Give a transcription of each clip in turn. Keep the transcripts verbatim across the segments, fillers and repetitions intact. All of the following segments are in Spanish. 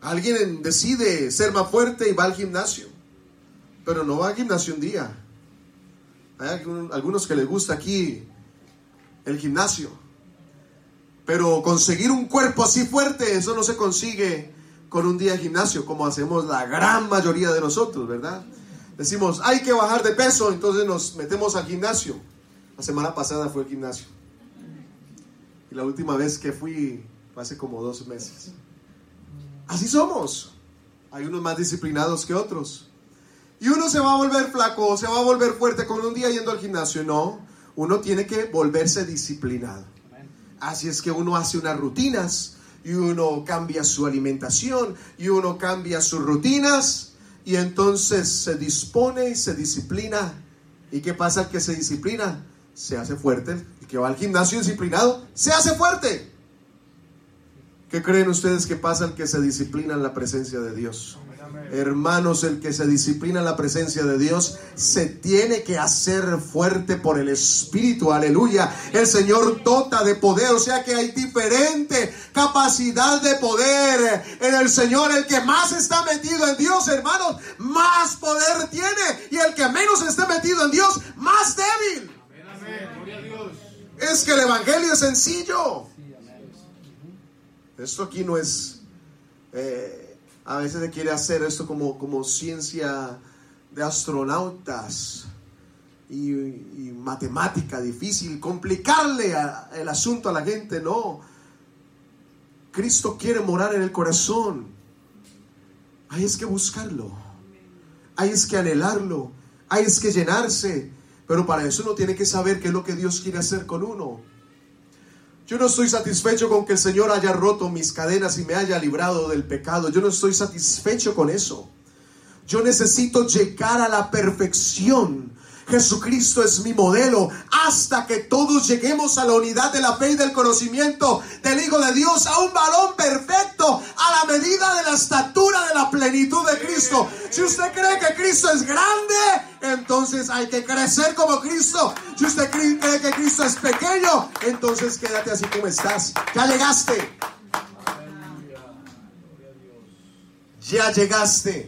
Alguien decide ser más fuerte y va al gimnasio, pero no va al gimnasio un día. Hay algunos que les gusta aquí el gimnasio, pero conseguir un cuerpo así fuerte, eso no se consigue con un día de gimnasio, como hacemos la gran mayoría de nosotros, ¿verdad? Decimos, hay que bajar de peso, entonces nos metemos al gimnasio. La semana pasada fue al gimnasio, y la última vez que fui fue hace como dos meses. Así somos. Hay unos más disciplinados que otros. Y uno se va a volver flaco, se va a volver fuerte con un día yendo al gimnasio. No, uno tiene que volverse disciplinado. Así es que uno hace unas rutinas, y uno cambia su alimentación, y uno cambia sus rutinas, y entonces se dispone y se disciplina. ¿Y qué pasa al que se disciplina? Se hace fuerte. El que va al gimnasio disciplinado se hace fuerte. ¿Qué creen ustedes que pasa al que se disciplina en la presencia de Dios? Hermanos, el que se disciplina en la presencia de Dios se tiene que hacer fuerte por el Espíritu, aleluya. El Señor dota de poder, o sea que hay diferente capacidad de poder en el Señor. El que más está metido en Dios, hermanos, más poder tiene, y el que menos esté metido en Dios, más débil. Amén, gloria a Dios. Es que el evangelio es sencillo. Esto aquí no es, eh, a veces se quiere hacer esto como, como ciencia de astronautas y, y matemática difícil, complicarle a, el asunto a la gente. No, Cristo quiere morar en el corazón. Hay es que buscarlo, hay es que anhelarlo, hay es que llenarse, pero para eso uno tiene que saber qué es lo que Dios quiere hacer con uno. Yo no estoy satisfecho con que el Señor haya roto mis cadenas y me haya librado del pecado. Yo no estoy satisfecho con eso. Yo necesito llegar a la perfección. Jesucristo es mi modelo, hasta que todos lleguemos a la unidad de la fe y del conocimiento del Hijo de Dios, a un varón perfecto, a la medida de la estatura de la plenitud de Cristo. Si usted cree que Cristo es grande, entonces hay que crecer como Cristo. Si usted cree que Cristo es pequeño, entonces quédate así como estás. Ya llegaste. Ya llegaste.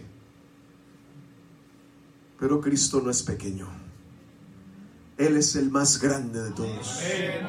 Pero Cristo no es pequeño. Él es el más grande de todos.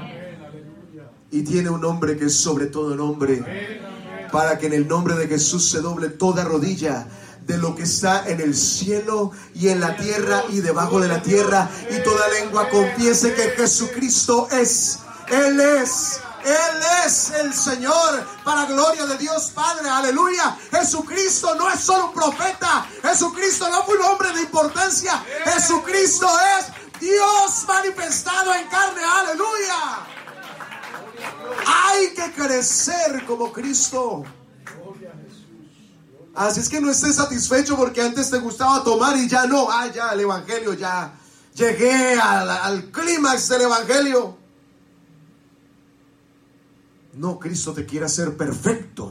Y tiene un nombre que es sobre todo nombre, para que en el nombre de Jesús se doble toda rodilla de lo que está en el cielo y en la tierra y debajo de la tierra, y toda lengua confiese que Jesucristo es, Él es, Él es el Señor, para gloria de Dios Padre, aleluya. Jesucristo no es solo un profeta, Jesucristo no fue un hombre de importancia, Jesucristo es Dios manifestado en carne, aleluya. Hay que crecer como Cristo. Así es que no estés satisfecho porque antes te gustaba tomar y ya no. Ah, ya el evangelio, ya llegué al, al clímax del evangelio. No, Cristo te quiere hacer perfecto,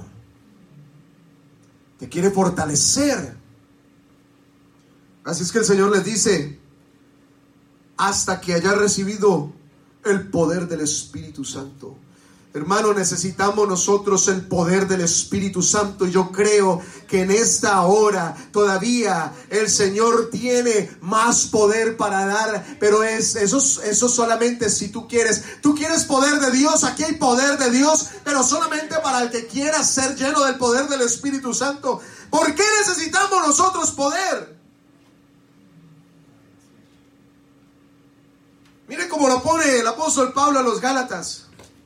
te quiere fortalecer. Así es que el Señor les dice: hasta que haya recibido el poder del Espíritu Santo. Hermano, necesitamos nosotros el poder del Espíritu Santo. Y yo creo que en esta hora todavía el Señor tiene más poder para dar. Pero es eso, eso solamente si tú quieres. Tú quieres poder de Dios, aquí hay poder de Dios, pero solamente para el que quiera ser lleno del poder del Espíritu Santo. ¿Por qué necesitamos nosotros poder? Mire cómo lo pone el apóstol Pablo a los Gálatas.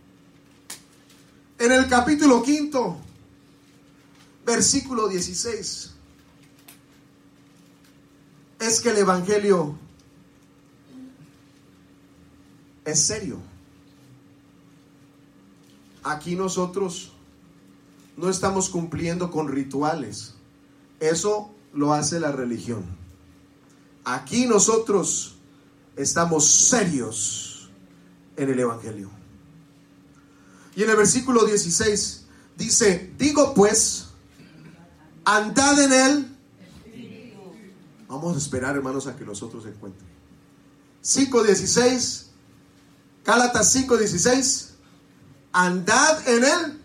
En el capítulo quinto, versículo dieciséis. Es que el evangelio es serio. Aquí nosotros no estamos cumpliendo con rituales. Eso lo hace la religión. Aquí nosotros estamos serios en el evangelio. Y en el versículo dieciséis dice: digo pues, andad en él. Vamos a esperar, hermanos, a que los otros se encuentren. cinco dieciséis, Gálatas cinco dieciséis. Andad en él.